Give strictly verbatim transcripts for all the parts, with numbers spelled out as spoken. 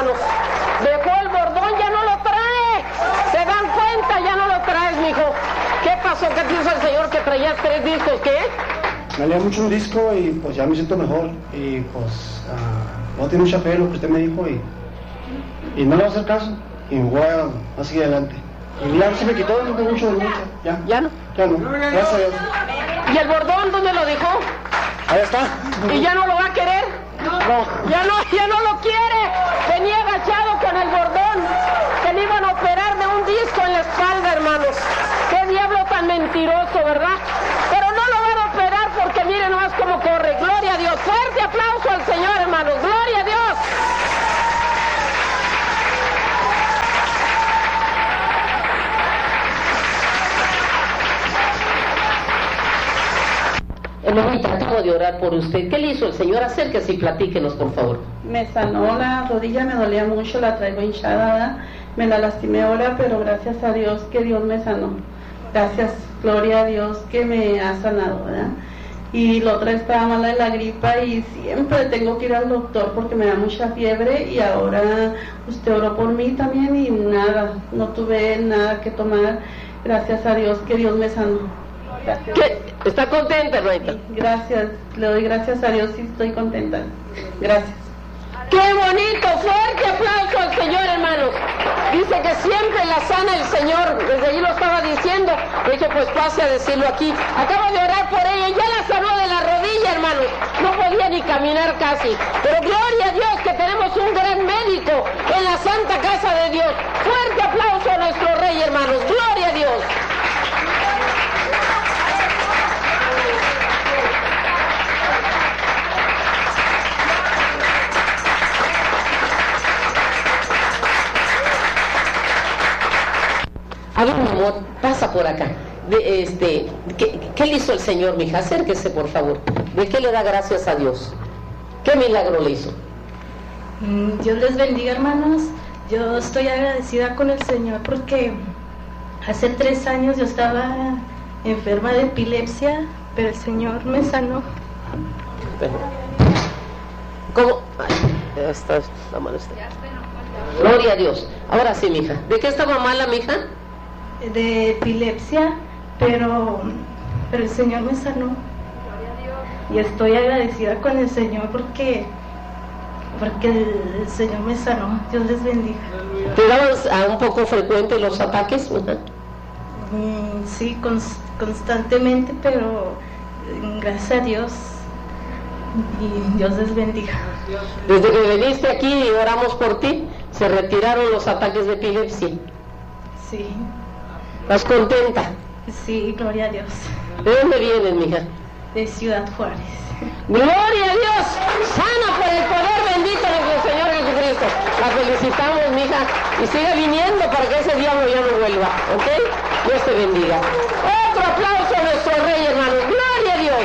hermanos. Dejó el bordón, ya no lo trae. ¿Se dan cuenta? Ya no lo traes, mijo. ¿Qué pasó? ¿Qué te hizo el Señor que traías tres discos? ¿Qué? Me leía mucho un disco y pues ya me siento mejor. Y pues uh, no tengo mucha fe en lo que usted me dijo y, y no le voy a hacer caso. Y me voy a, a seguir adelante. Y ya se me quitó, no tengo mucho de mucho. Ya. ¿Ya no? Ya no. Gracias a Dios. ¿Y el bordón dónde lo dejó? Ahí está. ¿Y ya no lo va a querer? No. Ya no, ya no lo quiere. Venía agachado con el bordón. Que le iban a operar de un disco en la espalda, hermanos. Qué diablo tan mentiroso, ¿verdad? Pero no lo van a operar porque miren nomás cómo corre. Gloria a Dios. Fuerte aplauso al Señor, hermanos. Gloria a Dios. Hermanita, acabo de orar por usted. ¿Qué le hizo el Señor? Acérquese y platíquenos, por favor. Me sanó la rodilla, me dolía mucho, la traigo hinchada, ¿verdad? Me la lastimé ahora, pero gracias a Dios que Dios me sanó. Gracias, gloria a Dios que me ha sanado, ¿verdad? Y la otra estaba mala de la gripa y siempre tengo que ir al doctor porque me da mucha fiebre y ahora usted oró por mí también y nada, no tuve nada que tomar. Gracias a Dios que Dios me sanó. Gracias. ¿Qué? ¿Está contenta, hermanita? Sí, gracias, le doy gracias a Dios y estoy contenta. Gracias. ¡Qué bonito! Fuerte aplauso al Señor, hermanos. Dice que siempre la sana el Señor. Desde allí lo estaba diciendo. Dije, pues pase a decirlo aquí. Acabo de orar por ella. Ya la sanó de la rodilla, hermanos. No podía ni caminar casi. Pero gloria a Dios que tenemos un gran médico en la santa casa de Dios. Fuerte aplauso a nuestro Rey, hermanos. Gloria a Dios. A ver, mi amor, pasa por acá. De, este, ¿qué, ¿Qué le hizo el Señor, mija? Acérquese, por favor. ¿De qué le da gracias a Dios? ¿Qué milagro le hizo? Dios les bendiga, hermanos. Yo estoy agradecida con el Señor porque hace tres años yo estaba enferma de epilepsia, pero el Señor me sanó. ¿Cómo? Ay, está, está mal está. Gloria a Dios. Ahora sí, mija. ¿De qué estaba mala, mija? De epilepsia, pero, pero el Señor me sanó. Y estoy agradecida con el Señor porque, porque el Señor me sanó. Dios les bendiga. ¿Te daban un poco frecuente los ataques, mija? Mm, sí, cons- constantemente, pero gracias a Dios. Y Dios les bendiga. Desde que viniste aquí y oramos por ti, se retiraron los ataques de epilepsia. Sí. ¿Estás contenta? Sí, gloria a Dios. ¿De dónde vienes, mija? De Ciudad Juárez. ¡Gloria a Dios! ¡Sana por el poder bendito de nuestro Señor Jesucristo! La felicitamos, mija, y siga viniendo para que ese diablo ya no vuelva, ¿ok? Dios te bendiga. Otro aplauso a nuestro Rey, hermanos. ¡Gloria a Dios!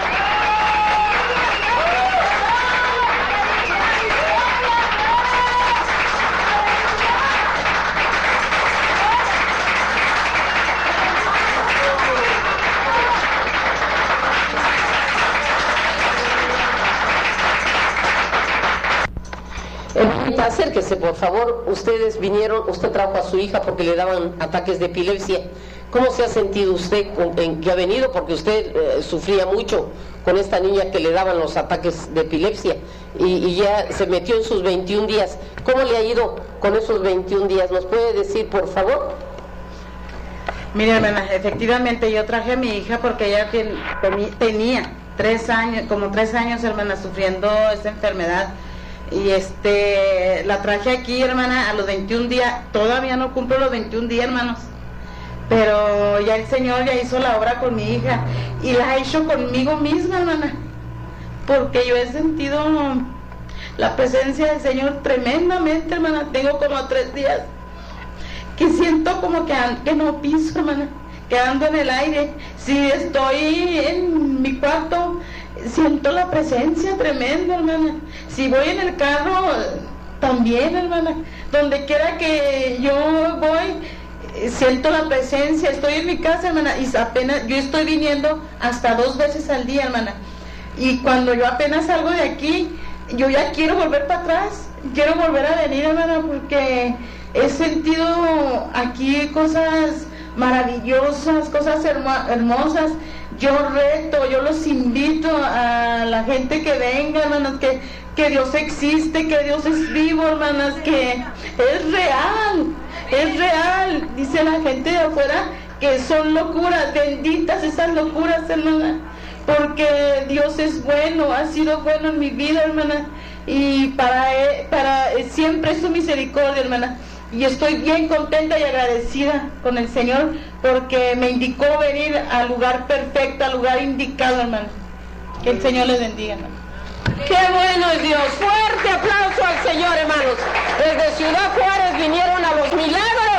Hermanita, acérquese, por favor. Ustedes vinieron, usted trajo a su hija porque le daban ataques de epilepsia. ¿Cómo se ha sentido usted con, en, que ha venido? Porque usted eh, sufría mucho con esta niña que le daban los ataques de epilepsia y, y ya se metió en sus veintiún días. ¿Cómo le ha ido con esos veintiún días? ¿Nos puede decir, por favor? Mira, hermana, efectivamente yo traje a mi hija porque ella ten, tenía tres años, como tres años, hermana, sufriendo esta enfermedad. Y este, la traje aquí, hermana, a los veintiún días. Todavía no cumplo los veintiún días, hermanos. Pero ya el Señor ya hizo la obra con mi hija. Y la ha hecho conmigo misma, hermana. Porque yo he sentido la presencia del Señor tremendamente, hermana. Tengo como tres días que siento como que, que no piso, hermana. Que ando en el aire. Si estoy en mi cuarto, siento la presencia tremenda, hermana. Si voy en el carro, también, hermana. Donde quiera que yo voy, siento la presencia. Estoy en mi casa, hermana, y apenas, yo estoy viniendo hasta dos veces al día, hermana. Y cuando yo apenas salgo de aquí, yo ya quiero volver para atrás. quiero volver a venir, hermana, porque he sentido aquí cosas maravillosas, cosas hermo- hermosas. Yo reto, yo los invito a la gente que venga, hermanas, que, que Dios existe, que Dios es vivo, hermanas, que es real, es real. Dice la gente de afuera que son locuras, benditas esas locuras, hermanas, porque Dios es bueno, ha sido bueno en mi vida, hermanas, y para, para siempre es su misericordia, hermanas. Y estoy bien contenta y agradecida con el Señor porque me indicó venir al lugar perfecto, al lugar indicado, hermano. Que el Señor les bendiga, hermano. Qué bueno es Dios. Fuerte aplauso al Señor, hermanos. Desde Ciudad Juárez vinieron a los milagros